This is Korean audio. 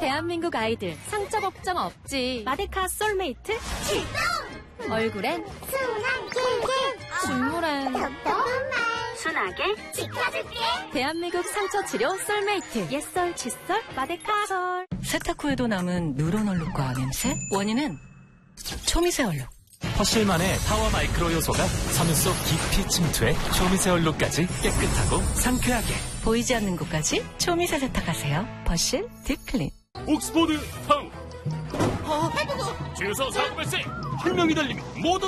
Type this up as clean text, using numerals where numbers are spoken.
대한민국 아이들 상처 걱정 없지. 마데카 솔메이트 출동! 얼굴엔 순한 길 눈물엔 똑똑한 말 순하게 지켜줄게. 대한민국 상처 치료 솔메이트. 옛설 칫솔 마데카 솔. 세탁 후에도 남은 누런 얼룩과 냄새? 원인은 초미세 얼룩. 퍼실만의 타워 마이크로 요소가 섬유 속 깊이 침투해 초미세 얼룩까지 깨끗하고 상쾌하게. 보이지 않는 곳까지 초미세 세탁하세요. 퍼실 딥클린. 옥스포드 타운. 주유소 사고 발생. 8명이 달리면 모두